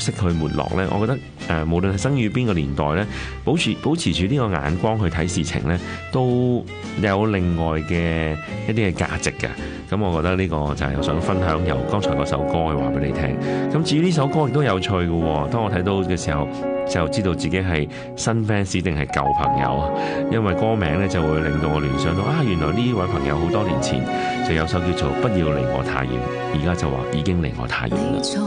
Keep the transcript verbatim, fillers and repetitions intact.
惜去沒落咧，我覺得誒、呃，無論係生於邊個年代咧，保持保持住呢個眼光去睇事情咧，都有另外嘅一啲嘅價值嘅。咁我覺得呢個就係我想分享由剛才嗰首歌去話俾你聽。咁至於呢首歌亦都有趣嘅，當我睇到嘅時候就知道自己係新 fans 定係舊朋友啊，因為歌名咧就會令到我聯想到啊，原來呢位朋友好多年前就有首叫做《不要離我太遠》，而家就話已經離我太遠啦。